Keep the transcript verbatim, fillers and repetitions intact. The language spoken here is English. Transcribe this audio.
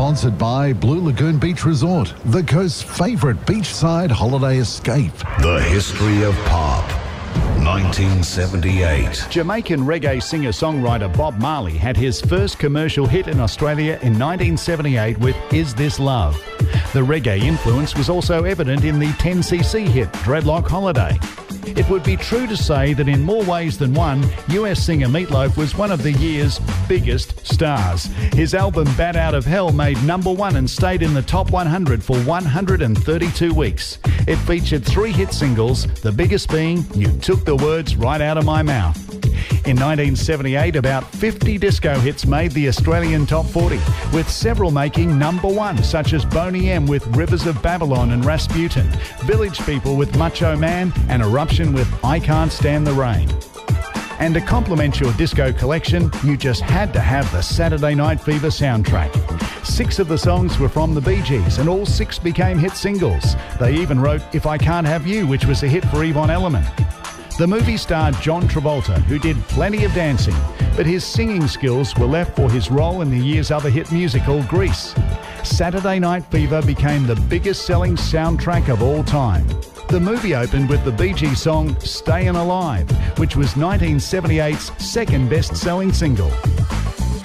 Sponsored by Blue Lagoon Beach Resort, the coast's favourite beachside holiday escape. The history of pop. nineteen seventy-eight. Jamaican reggae singer-songwriter Bob Marley had his first commercial hit in Australia in nineteen seventy-eight with Is This Love? The reggae influence was also evident in the ten C C hit Dreadlock Holiday. It would be true to say that in more ways than one, U S singer Meat Loaf was one of the year's biggest stars. His album Bat Out of Hell made number one and stayed in the top one hundred for one hundred thirty-two weeks. It featured three hit singles, the biggest being You Took the Words Right Out of My Mouth. In nineteen seventy-eight, about fifty disco hits made the Australian top forty, with several making number one, such as Boney M with Rivers of Babylon and Rasputin, Village People with Macho Man, and Eruption with I Can't Stand the Rain. And to complement your disco collection, you just had to have the Saturday Night Fever soundtrack. Six of the songs were from the Bee Gees, and all six became hit singles. They even wrote If I Can't Have You, which was a hit for Yvonne Elliman. The movie starred John Travolta, who did plenty of dancing, but his singing skills were left for his role in the year's other hit musical, Grease. Saturday Night Fever became the biggest selling soundtrack of all time. The movie opened with the Bee Gees song Stayin' Alive, which was nineteen seventy-eight's second best-selling single.